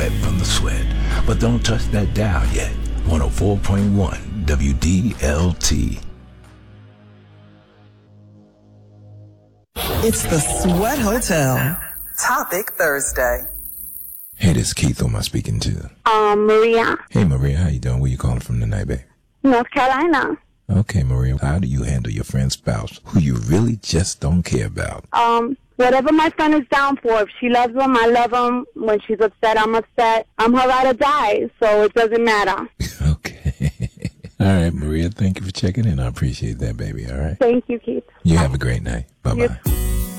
wet from the sweat. But don't touch that dial yet. 104.1 WDLT. It's the Sweat Hotel. Topic Thursday. Hey, this is Keith. Who am I speaking to? Maria. Hey, Maria. How you doing? Where you calling from tonight, babe? North Carolina. Okay, Maria. How do you handle your friend's spouse who you really just don't care about? Whatever my friend is down for. If she loves him, I love him. When she's upset, I'm upset. I'm her ride or die, so it doesn't matter. Okay. All right, Maria. Thank you for checking in. I appreciate that, baby. All right. Thank you, Keith. You have a great night. Bye-bye.